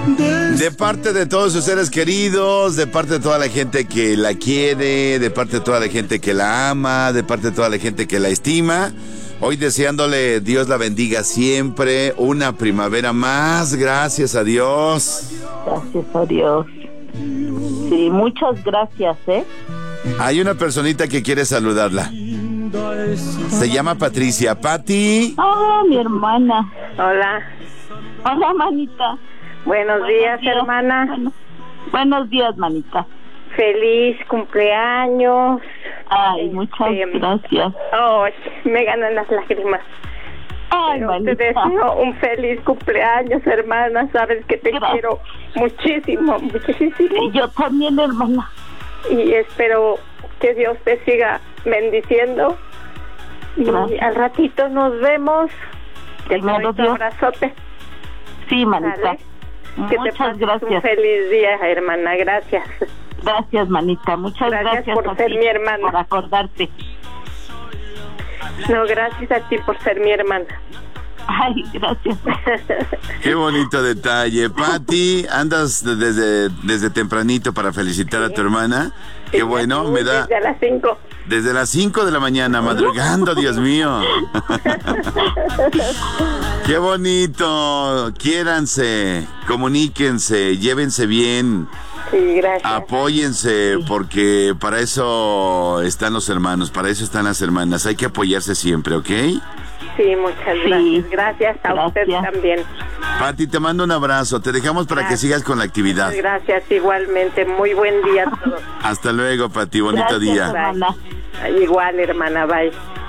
De parte de todos sus seres queridos, de parte de toda la gente que la quiere, de parte de toda la gente que la ama, de parte de toda la gente que la estima, hoy deseándole Dios la bendiga siempre, una primavera más, gracias a Dios. Gracias a Dios. Sí, muchas gracias, Hay una personita que quiere saludarla. Se llama Patricia. Pati. Ah, mi hermana. Hola. Hola, manita. Buenos días, hermana. Buenos días, manita. Feliz cumpleaños. Ay, muchas gracias. Ay, me ganan las lágrimas. Ay, manita. Te deseo un feliz cumpleaños, hermana. Sabes que te quiero muchísimo, muchísimo. Y yo también, hermana. Y espero que Dios te siga bendiciendo. Gracias. Y al ratito nos vemos. Te doy un Dios. abrazote. Sí, manita. ¿Sale? Que te Muchas pases gracias. un feliz día, hermana. Gracias. Gracias, manita. Muchas gracias por ser mi hermana. por acordarte. No, gracias a ti por ser mi hermana. Ay, gracias. Qué bonito detalle. Pati, andas desde tempranito para felicitar a tu hermana. Qué bueno, me da... Desde las 5. Desde las 5 de la mañana, madrugando, Dios mío. Qué bonito. Quiéranse, comuníquense, llévense bien. Sí, gracias. Apóyense, porque para eso están los hermanos, para eso están las hermanas. Hay que apoyarse siempre, ¿ok? Sí, muchas gracias. Gracias a usted también. Pati, te mando un abrazo. Te dejamos para que sigas con la actividad. Gracias, igualmente. Muy buen día a todos. Hasta luego, Pati. Bonito día. Hermana. Igual, hermana. Bye.